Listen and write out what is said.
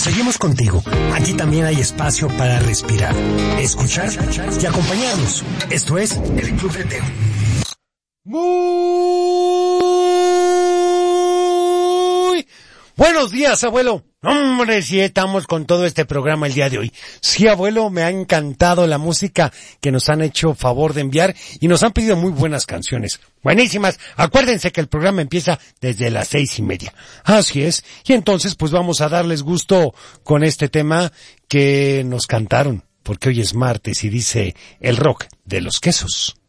Seguimos contigo. Aquí también hay espacio para respirar, escuchar y acompañarnos. Esto es el Club de Teo. Muy buenos días, abuelo. Hombre, sí, estamos con todo este programa el día de hoy. Sí, abuelo, me ha encantado la música que nos han hecho favor de enviar y nos han pedido muy buenas canciones. Buenísimas. Acuérdense que el programa empieza desde las 6:30. Así es. Y entonces, pues vamos a darles gusto con este tema que nos cantaron, porque hoy es martes y dice el rock de los quesos.